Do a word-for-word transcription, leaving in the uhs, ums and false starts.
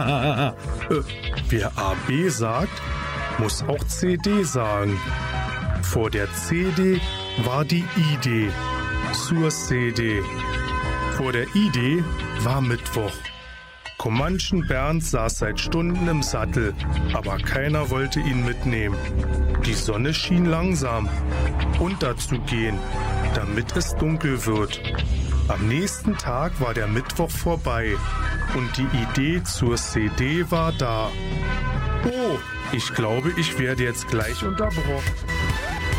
äh, wer A B sagt, muss auch C D sagen. Vor der C D war die Idee zur C D. Vor der Idee war Mittwoch. Comanchen Bernd saß seit Stunden im Sattel, aber keiner wollte ihn mitnehmen. Die Sonne schien langsam unterzugehen, damit es dunkel wird. Am nächsten Tag war der Mittwoch vorbei und die Idee zur C D war da. Oh, ich glaube, ich werde jetzt gleich unterbrochen.